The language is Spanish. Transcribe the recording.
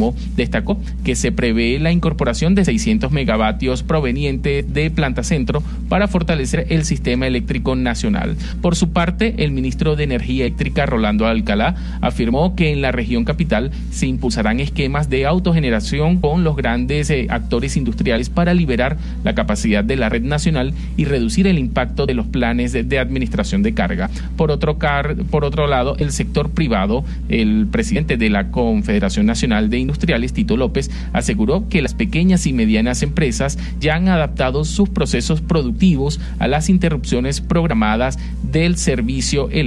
consumo, destacó que se prevé la incorporación de 600 megavatios provenientes de Planta Centro para fortalecer el sistema eléctrico nacional. Por su parte, el ministro de Energía Eléctrica, Rolando Alcalá, afirmó que en la región capital se impulsarán esquemas de autogeneración con los grandes actores industriales para liberar la capacidad de la red nacional y reducir el impacto de los planes de administración de carga. Por otro lado, el sector privado, el presidente de la Confederación Nacional de Industriales, Tito López, aseguró que las pequeñas y medianas empresas ya han adaptado sus procesos productivos a las interrupciones programadas del servicio eléctrico.